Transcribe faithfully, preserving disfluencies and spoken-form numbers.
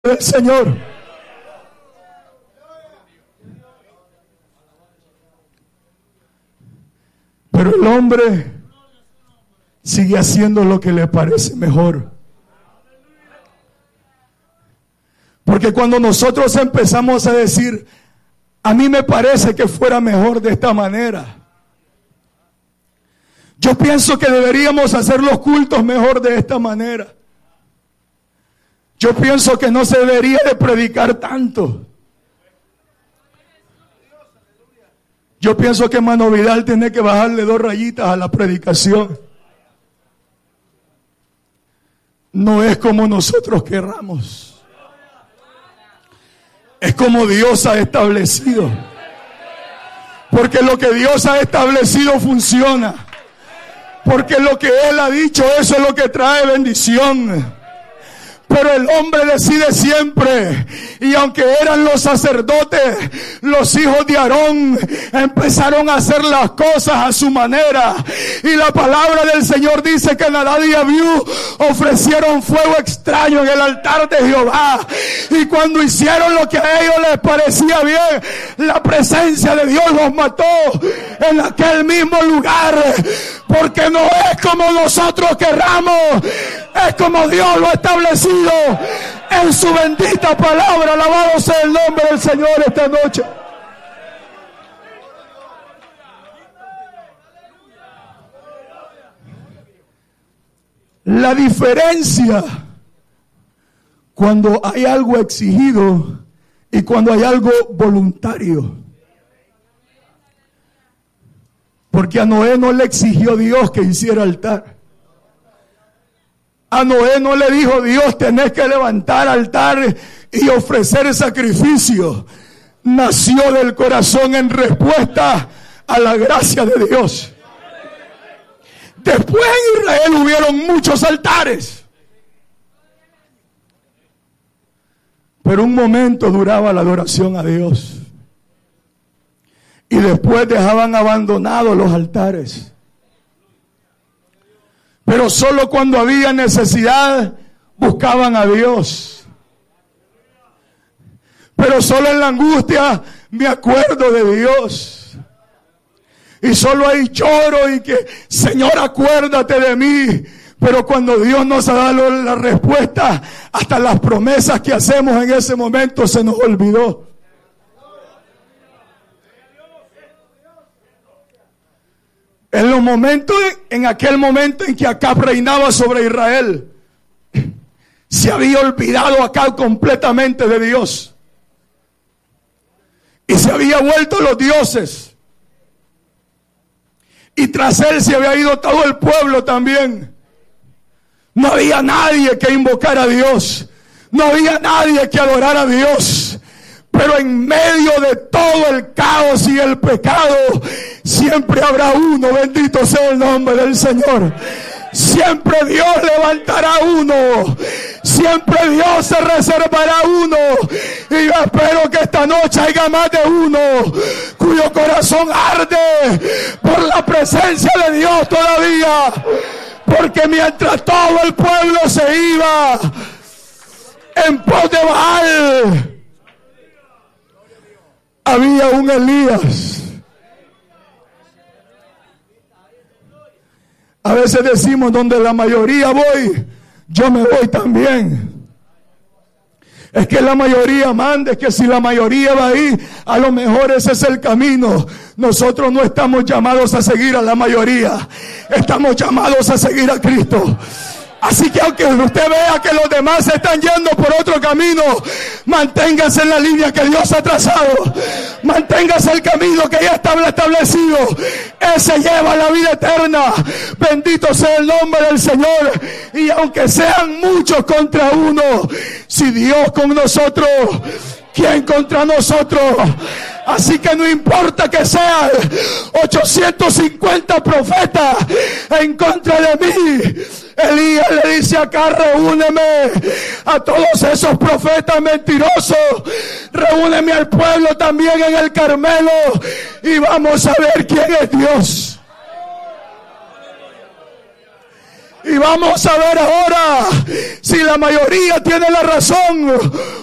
del Señor. Pero el hombre sigue haciendo lo que le parece mejor. Porque cuando nosotros empezamos a decir, a mí me parece que fuera mejor de esta manera, yo pienso que deberíamos hacer los cultos mejor de esta manera, yo pienso que no se debería de predicar tanto, yo pienso que Mano Vidal tiene que bajarle dos rayitas a la predicación. No es como nosotros querramos, es como Dios ha establecido. Porque lo que Dios ha establecido funciona. Porque lo que Él ha dicho, eso es lo que trae bendición. Pero el hombre decide siempre. Y aunque eran los sacerdotes, los hijos de Aarón empezaron a hacer las cosas a su manera. Y la palabra del Señor dice que Nadab y Abiú ofrecieron fuego extraño en el altar de Jehová. Y cuando hicieron lo que a ellos les parecía bien, la presencia de Dios los mató en aquel mismo lugar. Porque no es como nosotros querramos, es como Dios lo ha establecido en su bendita palabra. Alabado sea el nombre del Señor esta noche. La diferencia cuando hay algo exigido y cuando hay algo voluntario. Porque a Noé no le exigió Dios que hiciera altar. A Noé no le dijo Dios, tenés que levantar altar y ofrecer sacrificio. Nació del corazón en respuesta a la gracia de Dios. Después en Israel hubieron muchos altares, pero un momento duraba la adoración a Dios. Y después dejaban abandonados los altares. Pero solo cuando había necesidad buscaban a Dios. Pero solo en la angustia me acuerdo de Dios. Y solo hay lloro y que, Señor, acuérdate de mí. Pero cuando Dios nos ha dado la respuesta, hasta las promesas que hacemos en ese momento se nos olvidó. En los momentos, en aquel momento en que Acab reinaba sobre Israel, se había olvidado Acab completamente de Dios. Y se había vuelto los dioses. Y tras él se había ido todo el pueblo también. No había nadie que invocara a Dios. No había nadie que adorara a Dios. Pero en medio de todo el caos y el pecado, siempre habrá uno, bendito sea el nombre del Señor. Siempre Dios levantará uno. Siempre Dios se reservará uno. Y yo espero que esta noche haya más de uno cuyo corazón arde por la presencia de Dios todavía. Porque mientras todo el pueblo se iba en pos de Baal, había un Elías. A veces decimos, donde la mayoría voy, yo me voy también. Es que la mayoría manda, es que si la mayoría va ahí, a lo mejor ese es el camino. Nosotros no estamos llamados a seguir a la mayoría, estamos llamados a seguir a Cristo. Así que aunque usted vea que los demás se están yendo por otro camino, manténgase en la línea que Dios ha trazado. Manténgase el camino que ya está establecido. Ese lleva la vida eterna. Bendito sea el nombre del Señor. Y aunque sean muchos contra uno, si Dios con nosotros, ¿quién contra nosotros? Así que no importa que sean ochocientos cincuenta profetas en contra de mí. Elías le dice acá, reúneme a todos esos profetas mentirosos. Reúneme al pueblo también en el Carmelo y vamos a ver quién es Dios. Y vamos a ver ahora si la mayoría tiene la razón